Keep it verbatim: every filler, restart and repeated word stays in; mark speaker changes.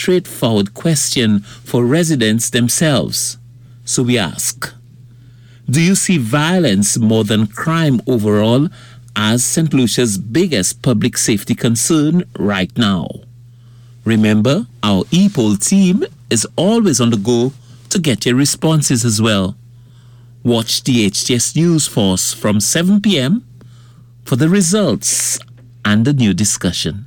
Speaker 1: straightforward question for residents themselves. So we ask, do you see violence more than crime overall as Saint Lucia's biggest public safety concern right now? Remember, our e-poll team is always on the go to get your responses as well. Watch the H T S News Force from seven p.m. for the results and the new discussion.